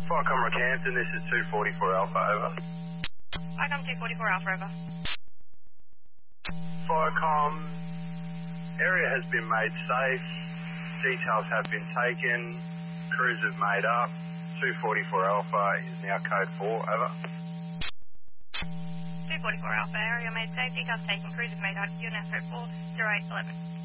Firecom Rockhampton, this is 244 Alpha, over. Firecom 244 Alpha, over. Firecom, area has been made safe, details have been taken, crews have made up, 244 Alpha is now code 4, over. 244 Alpha, area made safe, details taken, crews have made up, unit code 4, 0811.